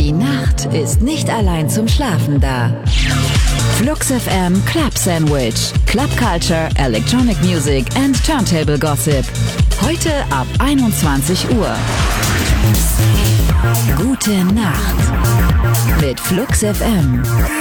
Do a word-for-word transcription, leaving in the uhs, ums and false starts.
Die Nacht ist nicht allein zum Schlafen da. Flux F M Club Sandwich. Club Culture, Electronic Music and Turntable Gossip. Heute ab einundzwanzig Uhr. Gute Nacht mit Flux F M.